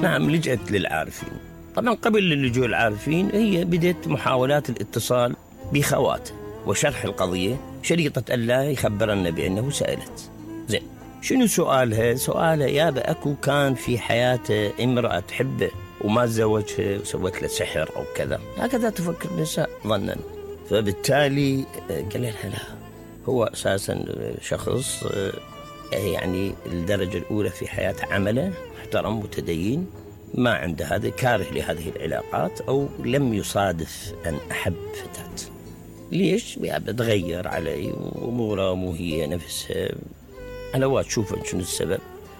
نعم لجأت للعارفين. طبعا قبل اللجوء العارفين هي بدأت محاولات الاتصال بخواته وشرح القضية، شريطة ألا يخبرنا بأنه سألت. زين، شنو سؤالها؟ سؤالها يابا أكو كان في حياته امرأة تحبه وما تزوجها وسوت له سحر أو كذا، هكذا تفكر النساء ظنا. فبالتالي قال لها لا، هو أساسا شخص يعني الدرجة الأولى في حياته عمله، محترم متدين، ما عنده هذا، كاره لهذه العلاقات، أو لم يصادف أن أحب فتاة. ليش؟ بتغير علي وأموره مو هي نفسها، على واد شوفا شنو السبب.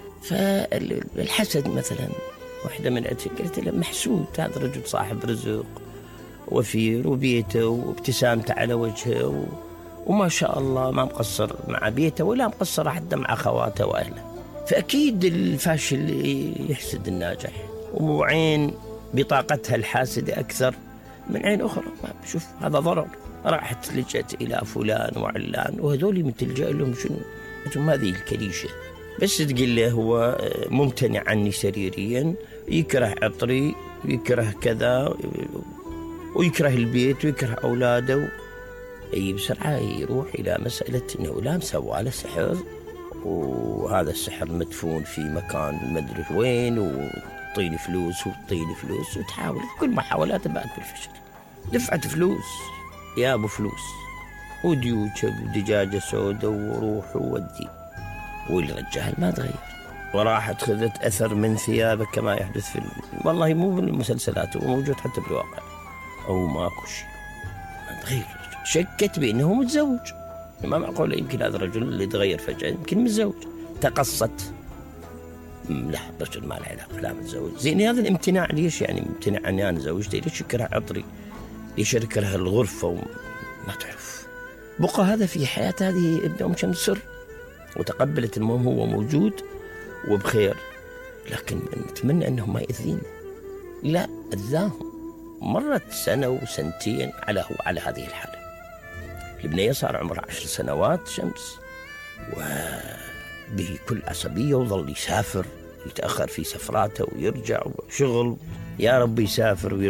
فالحسد مثلا، واحدة من قلت له محسود، هذا رجل صاحب رزق وفير وبيته وابتسامته على وجهه وما شاء الله ما مقصر مع بيته ولا مقصر حتى مع أخواته وأهله. فأكيد الفاشل يحسد الناجح، وعين بطاقتها الحاسدة أكثر من عين أخرى. شوف هذا ضرر، راحت لجأت إلى فلان وعلان، وهذول متلجأ لهم شنو هذه الكليشة، بس تقول له هو ممتنع عني سريريا، يكره عطري، يكره كذا، ويكره البيت ويكره أولاده. أي بسرعة يروح إلى مسألة أنه لا مسوى له سحر، وهذا السحر مدفون في مكان مدري وين، وطيني فلوس وطيني فلوس، وتحاول كل محاولات بقت بالفشل. دفعت فلوس يا أبو فلوس وديوشة ودجاجة سودة وروح وودي، والرجال ما تغير، وراحت خذت أثر من ثيابه كما يحدث والله مو بالمسلسلات، وموجود حتى بالواقع، أو ماكو شيء ما تغير. شكت بأنه متزوج، ما معقول يمكن هذا الرجل اللي تغير فجأة يمكن متزوج. تقصت لا، رجل ما له علاقة، لا متزوج. زين هذا الامتناع ليش؟ يعني امتناع أني أنا زوجتي، ليش يكره عطري، ليش يكره الغرفة ما تعرف. بقى هذا في حياة هذه ابن أم شمس سر، وتقبلت المهم هو موجود وبخير، لكن نتمنى أنه ما يأذينا. لا، أذاهم. مرت سنة وسنتين على هذه الحالة. البنية صار عمرها 10 سنوات شمس، وبكل عصبية، وظل يسافر، يتأخر في سفراته ويرجع، وشغل، يا رب يسافر ويرجع.